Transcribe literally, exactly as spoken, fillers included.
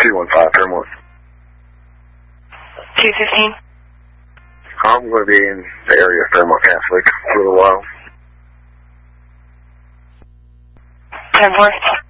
two one five, Fairmont. two fifteen. I'm going to be in the area of Fairmont Catholic for a little while. ten four.